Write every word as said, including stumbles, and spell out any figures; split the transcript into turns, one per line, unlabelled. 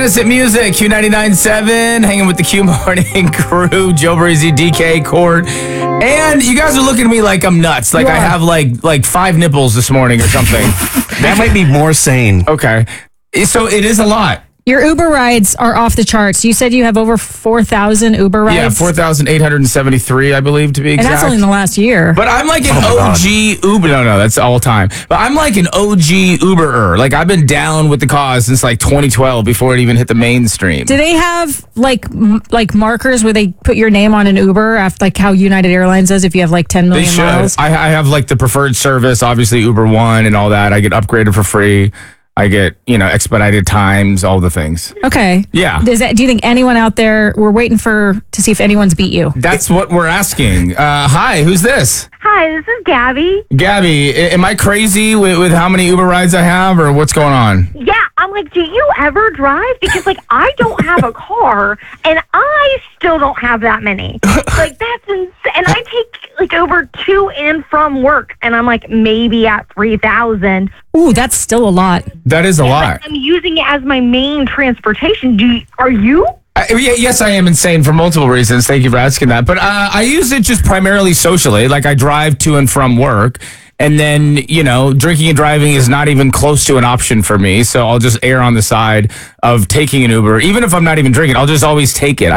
Innocent Music, Q ninety-nine point seven, hanging with the Q Morning crew, Joe Breezy, D K, Court. And you guys are looking at me like I'm nuts, like I have like like five nipples this morning or something.
That might be more sane.
Okay. So it is a lot.
Your Uber rides are off the charts. You said you have over four thousand Uber rides?
Yeah, four thousand eight hundred seventy-three, I believe, to be exact.
And that's only in the last year.
But I'm like an
Oh
O G Uber. No, no, that's all time. But I'm like an O G Uberer. Like, I've been down with the cause since like twenty twelve before it even hit the mainstream.
Do they have like m- like markers where they put your name on an Uber, after like how United Airlines does if you have like ten
They
million
should.
miles?
I, I have like the preferred service, obviously Uber One and all that. I get upgraded for free. I get, you know, expedited times, all the things.
Okay.
Yeah.
Does that, do you think anyone out there, we're waiting for to see if anyone's beat you?
That's what we're asking. Uh, hi, who's this?
Hi, this is Gabby.
Gabby, a- am I crazy with, with how many Uber rides I have, or what's going on?
Yeah, I'm like, do you ever drive? Because, like, I don't have a car, and I still don't have that many. Like, that's insane. And I take, like, over to and from work, and I'm, like, maybe at three thousand.
Ooh, that's still a lot.
That is a lot.
I'm using it as my main transportation. Do you, are you?
I, yeah, yes, I am insane for multiple reasons. Thank you for asking that. But uh, I use it just primarily socially. Like, I drive to and from work. And then, you know, drinking and driving is not even close to an option for me. So I'll just err on the side of taking an Uber. Even if I'm not even drinking, I'll just always take it.